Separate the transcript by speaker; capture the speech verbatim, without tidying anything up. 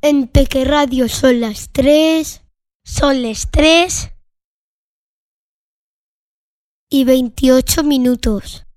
Speaker 1: En Peque Radio son las tres. Son las tres y veintiocho minutos.